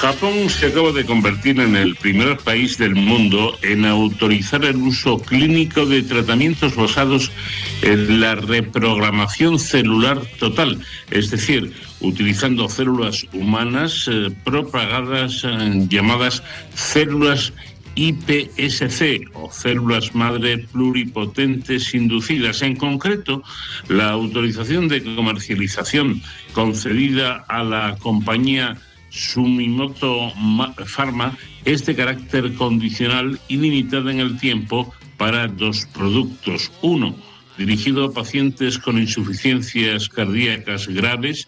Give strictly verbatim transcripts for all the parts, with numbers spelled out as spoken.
Japón se acaba de convertir en el primer país del mundo en autorizar el uso clínico de tratamientos basados en la reprogramación celular total, es decir, utilizando células humanas eh, propagadas eh, llamadas células I P S C o células madre pluripotentes inducidas. En concreto, la autorización de comercialización concedida a la compañía Sumitomo Pharma es de carácter condicional y limitada en el tiempo para dos productos. Uno, dirigido a pacientes con insuficiencias cardíacas graves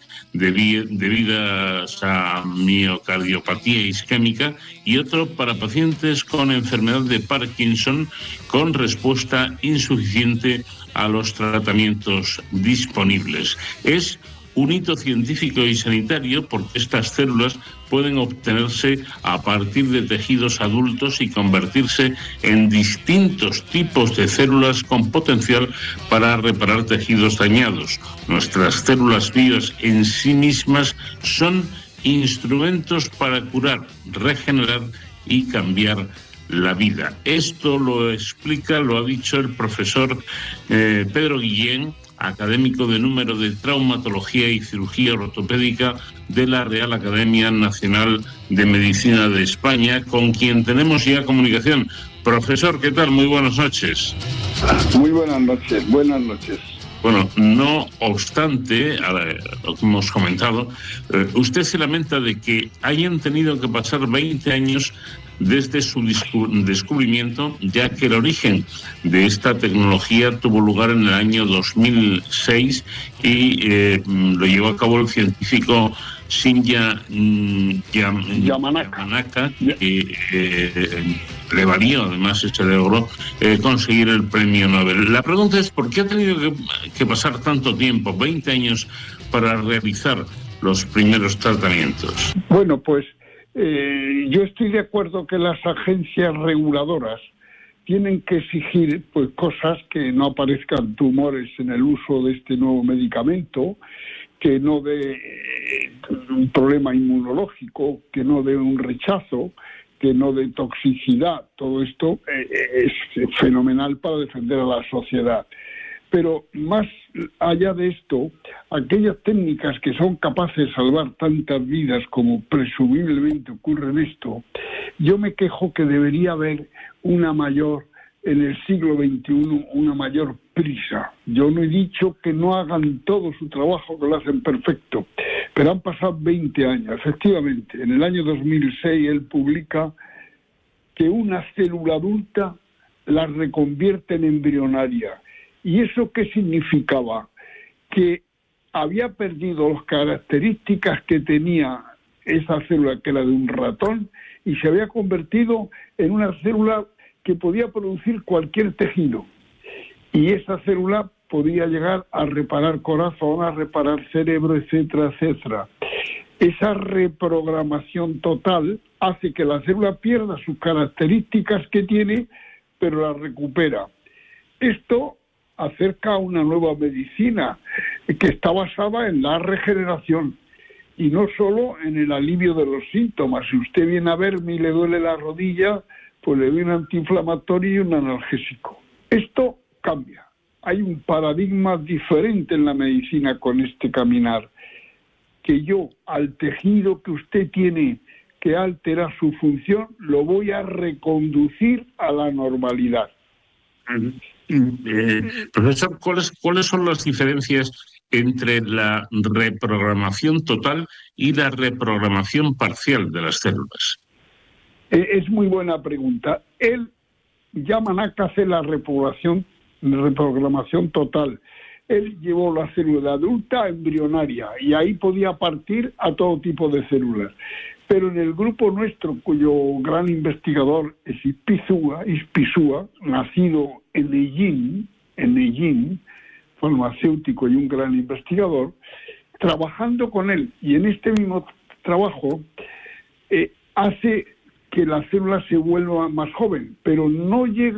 debidas a miocardiopatía isquémica, y otro para pacientes con enfermedad de Parkinson con respuesta insuficiente a los tratamientos disponibles. Es un hito científico y sanitario porque estas células pueden obtenerse a partir de tejidos adultos y convertirse en distintos tipos de células con potencial para reparar tejidos dañados. Nuestras células vivas en sí mismas son instrumentos para curar, regenerar y cambiar la vida. Esto lo explica, lo ha dicho el profesor eh, Pedro Guillén, académico de número de traumatología y cirugía ortopédica de la Real Academia Nacional de Medicina de España, con quien tenemos ya comunicación. Profesor, ¿qué tal? Muy buenas noches. Muy buenas noches, buenas noches. Bueno, no obstante, a ver, lo que hemos comentado, eh, usted se lamenta de que hayan tenido que pasar veinte años desde su descubrimiento, ya que el origen de esta tecnología tuvo lugar en el año dos mil seis y eh, lo llevó a cabo el científico Shinya Yam, Yamanaka, Yamanaka que eh, le valió además ese logro eh, conseguir el premio Nobel. La pregunta es, ¿por qué ha tenido que, que pasar tanto tiempo, veinte años, para realizar los primeros tratamientos? Bueno, pues Eh, yo estoy de acuerdo que las agencias reguladoras tienen que exigir pues cosas, que no aparezcan tumores en el uso de este nuevo medicamento, que no dé eh, un problema inmunológico, que no dé un rechazo, que no dé toxicidad. Todo esto eh, es fenomenal para defender a la sociedad. Pero más allá de esto, aquellas técnicas que son capaces de salvar tantas vidas como presumiblemente ocurre en esto, yo me quejo que debería haber una mayor, en el siglo veintiuno, una mayor prisa. Yo no he dicho que no hagan todo su trabajo, que lo hacen perfecto, pero han pasado veinte años. Efectivamente, en el año dos mil seis él publica que una célula adulta la reconvierte en embrionaria. ¿Y eso qué significaba? Que había perdido las características que tenía esa célula, que era de un ratón, y se había convertido en una célula que podía producir cualquier tejido. Y esa célula podía llegar a reparar corazón, a reparar cerebro, etcétera, etcétera. Esa reprogramación total hace que la célula pierda sus características que tiene, pero las recupera. Esto acerca a una nueva medicina que está basada en la regeneración y no solo en el alivio de los síntomas. Si usted viene a verme y le duele la rodilla, pues le doy un antiinflamatorio y un analgésico. Esto cambia. Hay un paradigma diferente en la medicina con este caminar, que yo al tejido que usted tiene que altera su función lo voy a reconducir a la normalidad. Uh-huh. Eh, profesor, ¿cuáles, ¿cuáles son las diferencias entre la reprogramación total y la reprogramación parcial de las células? Eh, es muy buena pregunta. Él, Yamanaka, hace la reprogramación, reprogramación total. Él llevó la célula adulta embrionaria y ahí podía partir a todo tipo de células. Pero en el grupo nuestro, cuyo gran investigador es Ispizua, Ispizua, nacido en Nejín, en Nejín, farmacéutico y un gran investigador, trabajando con él, y en este mismo trabajo eh, hace que la célula se vuelva más joven, pero no llega